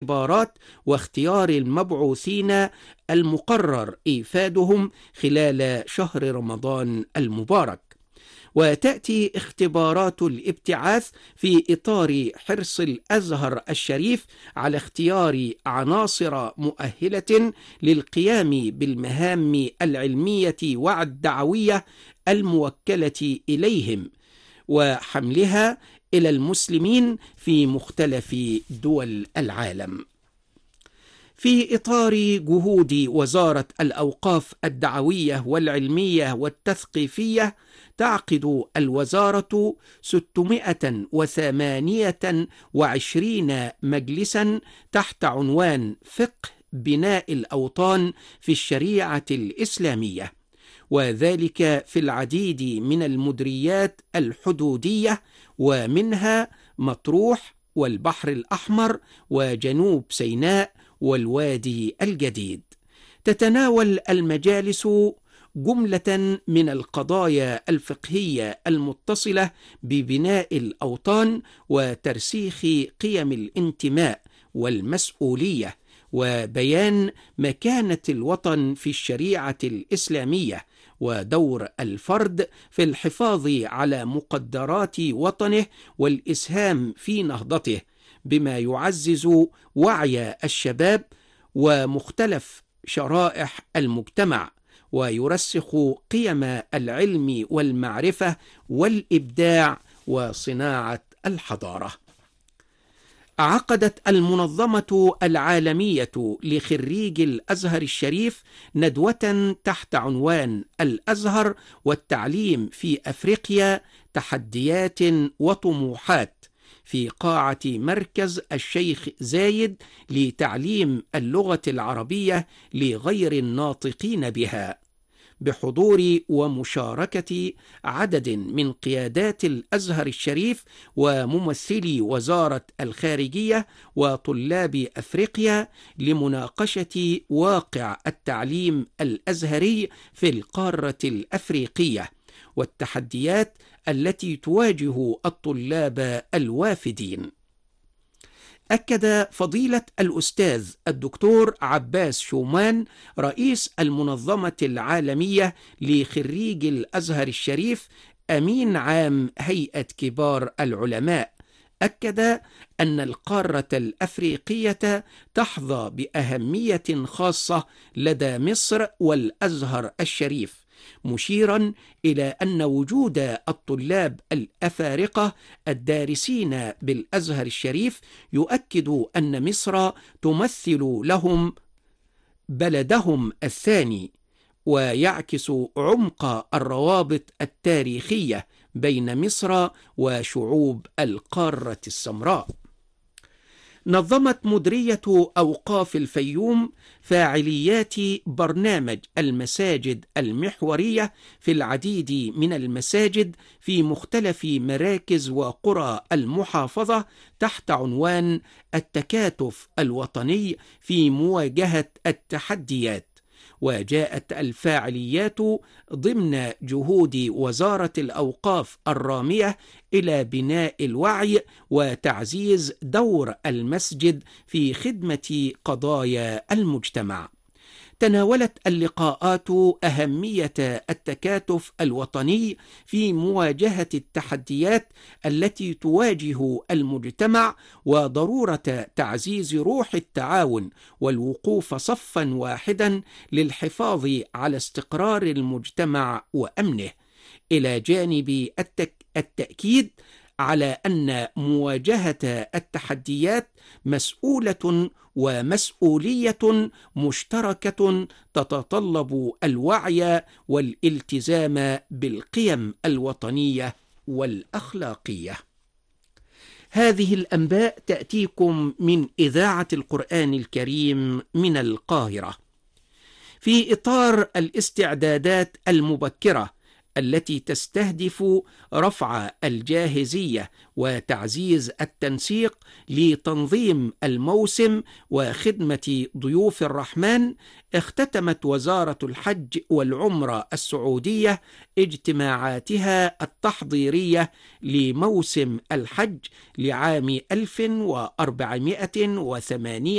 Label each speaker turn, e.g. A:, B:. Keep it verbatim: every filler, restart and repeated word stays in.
A: الاختبارات واختيار المبعوثين المقرر إيفادهم خلال شهر رمضان المبارك. وتأتي اختبارات الابتعاث في إطار حرص الأزهر الشريف على اختيار عناصر مؤهلة للقيام بالمهام العلمية والدعوية الموكلة إليهم وحملها إلى المسلمين في مختلف دول العالم. في إطار جهود وزارة الأوقاف الدعوية والعلمية والتثقيفية، تعقد الوزارة ستمائة وثمانية وعشرين مجلسا تحت عنوان فقه بناء الأوطان في الشريعة الإسلامية، وذلك في العديد من المديريات الحدودية، ومنها مطروح والبحر الأحمر وجنوب سيناء والوادي الجديد. تتناول المجالس جملة من القضايا الفقهية المتصلة ببناء الأوطان وترسيخ قيم الانتماء والمسؤولية، وبيان مكانة الوطن في الشريعة الإسلامية، ودور الفرد في الحفاظ على مقدرات وطنه والإسهام في نهضته، بما يعزز وعي الشباب ومختلف شرائح المجتمع، ويرسخ قيم العلم والمعرفة والإبداع وصناعة الحضارة. عقدت المنظمة العالمية لخريج الأزهر الشريف ندوة تحت عنوان الأزهر والتعليم في أفريقيا، تحديات وطموحات، في قاعة مركز الشيخ زايد لتعليم اللغة العربية لغير الناطقين بها، بحضور ومشاركة عدد من قيادات الأزهر الشريف وممثلي وزارة الخارجية وطلاب أفريقيا، لمناقشة واقع التعليم الأزهري في القارة الأفريقية والتحديات التي تواجه الطلاب الوافدين. أكد فضيلة الأستاذ الدكتور عباس شومان رئيس المنظمة العالمية لخريج الأزهر الشريف أمين عام هيئة كبار العلماء، أكد أن القارة الأفريقية تحظى بأهمية خاصة لدى مصر والأزهر الشريف، مشيرا إلى أن وجود الطلاب الأفارقة الدارسين بالأزهر الشريف يؤكد أن مصر تمثل لهم بلدهم الثاني، ويعكس عمق الروابط التاريخية بين مصر وشعوب القارة السمراء. نظمت مديرية أوقاف الفيوم فاعليات برنامج المساجد المحورية في العديد من المساجد في مختلف مراكز وقرى المحافظة تحت عنوان التكاتف الوطني في مواجهة التحديات. وجاءت الفاعليات ضمن جهود وزارة الأوقاف الرامية إلى بناء الوعي وتعزيز دور المسجد في خدمة قضايا المجتمع. تناولت اللقاءات أهمية التكاتف الوطني في مواجهة التحديات التي تواجه المجتمع، وضرورة تعزيز روح التعاون والوقوف صفا واحدا للحفاظ على استقرار المجتمع وأمنه، إلى جانب التك... التأكيد على أن مواجهة التحديات مسؤولة ومسؤولية مشتركة تتطلب الوعي والالتزام بالقيم الوطنية والأخلاقية. هذه الأنباء تأتيكم من إذاعة القرآن الكريم من القاهرة. في إطار الاستعدادات المبكرة التي تستهدف رفع الجاهزية وتعزيز التنسيق لتنظيم الموسم وخدمة ضيوف الرحمن، اختتمت وزارة الحج والعمرة السعودية اجتماعاتها التحضيرية لموسم الحج لعام ألف وأربعمائة وثمانية